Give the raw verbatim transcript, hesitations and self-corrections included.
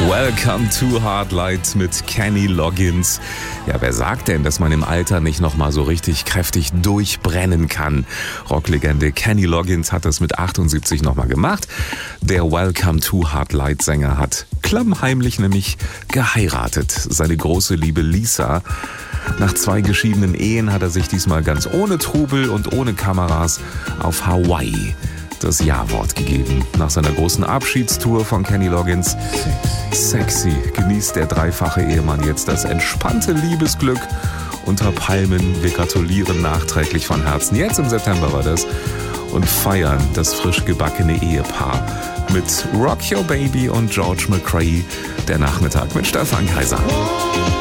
Welcome to Hard Light mit Kenny Loggins. Ja, wer sagt denn, dass man im Alter nicht nochmal so richtig kräftig durchbrennen kann? Rocklegende Kenny Loggins hat das mit achtundsiebzig nochmal gemacht. Der Welcome to Hard Light Sänger hat klammheimlich nämlich geheiratet. Seine große Liebe Lisa. Nach zwei geschiedenen Ehen hat er sich diesmal ganz ohne Trubel und ohne Kameras auf Hawaii das Ja-Wort gegeben. Nach seiner großen Abschiedstour von Kenny Loggins, sexy, genießt der dreifache Ehemann jetzt das entspannte Liebesglück unter Palmen. Wir gratulieren nachträglich von Herzen. Jetzt im September war das. Und feiern das frisch gebackene Ehepaar mit Rock Your Baby und George McRae. Der Nachmittag mit Stefan Kaiser.